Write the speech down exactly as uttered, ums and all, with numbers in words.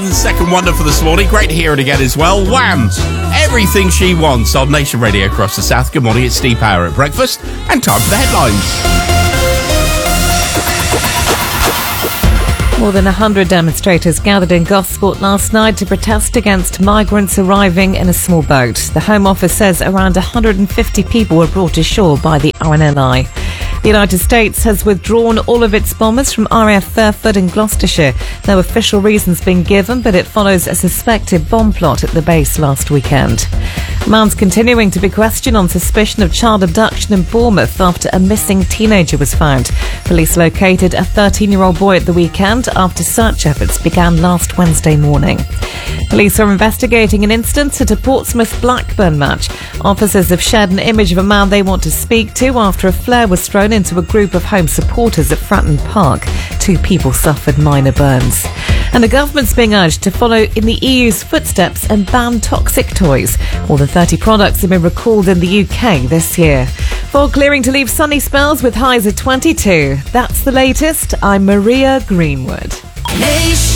Second wonder for this morning. Great to hear it again as well. Wham! Everything she wants on Nation Radio across the South. Good morning, it's Steve Power at breakfast, and time for the headlines. More than one hundred demonstrators gathered in Gosport last night to protest against migrants arriving in a small boat. The Home Office says around one hundred fifty people were brought ashore by the R N L I. The United States has withdrawn all of its bombers from R A F Fairford in Gloucestershire. No official reasons being given, but it follows a suspected bomb plot at the base last weekend. A man's continuing to be questioned on suspicion of child abduction in Bournemouth after a missing teenager was found. Police located a thirteen-year-old boy at the weekend after search efforts began last Wednesday morning. Police are investigating an incident at a Portsmouth Blackburn match. Officers have shared an image of a man they want to speak to after a flare was thrown into a group of home supporters at Fratton Park. Two people suffered minor burns. And the government's being urged to follow in the E U's footsteps and ban toxic toys. More than thirty products have been recalled in the U K this year. Fog clearing to leave sunny spells with highs of twenty-two. That's the latest. I'm Maria Greenwood.